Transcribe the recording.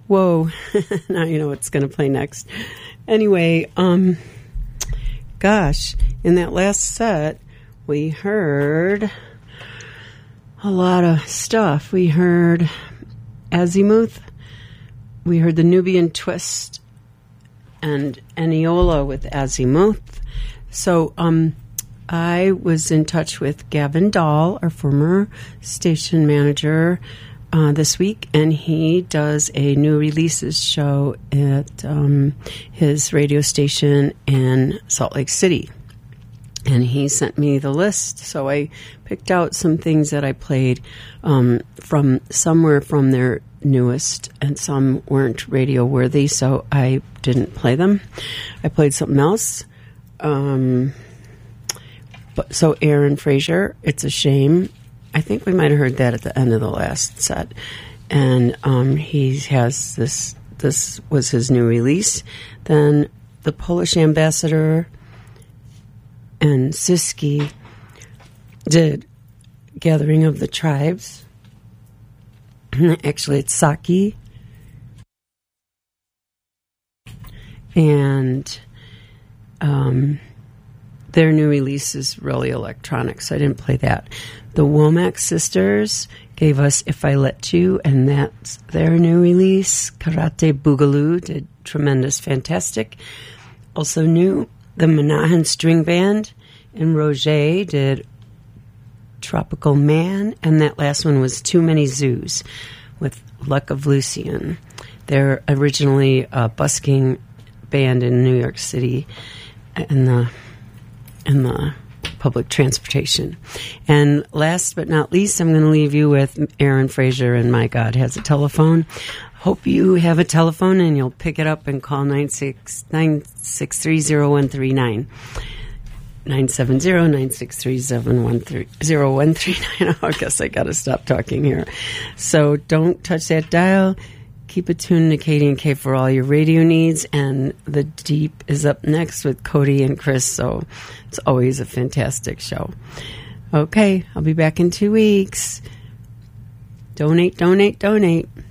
Whoa. Now you know what's going to play next. Anyway, gosh, in that last set, we heard a lot of stuff. We heard Azimuth. We heard the Nubian Twist and Eniola with Azimuth. So I was in touch with Gavin Dahl, our former station manager, this week, and he does a new releases show at his radio station in Salt Lake City. And he sent me the list, so I picked out some things that I played from somewhere from their newest, and some weren't radio worthy, so I didn't play them. I played something else. So Aaron Fraser, It's a Shame. I think we might have heard that at the end of the last set. And he has this was his new release. Then the Polish Ambassador and Siski did Gathering of the Tribes. Actually, it's Saki. And their new release is really electronic, so I didn't play that. The Womack Sisters gave us If I Let You, and that's their new release. Karate Boogaloo did Tremendous Fantastic. Also new, the Menahan String Band and Roger did Tropical Man, and that last one was Too Many Zoos with Luck of Lucian. They're originally a busking band in New York City in the public transportation. And last but not least, I'm going to leave you with Aaron Fraser and My God Has a Telephone. Hope you have a telephone and you'll pick it up and call 963-0139. 970-963-0139. I guess I got to stop talking here. So don't touch that dial. Keep it tuned to Katie and K for all your radio needs. And The Deep is up next with Cody and Chris. So it's always a fantastic show. Okay, I'll be back in 2 weeks. Donate, donate, donate.